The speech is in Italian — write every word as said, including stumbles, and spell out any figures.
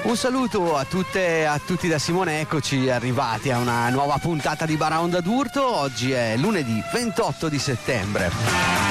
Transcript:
Un saluto a tutte e a tutti da Simone, eccoci arrivati a una nuova puntata di Baraonda d'Urto. Oggi è lunedì ventotto di settembre.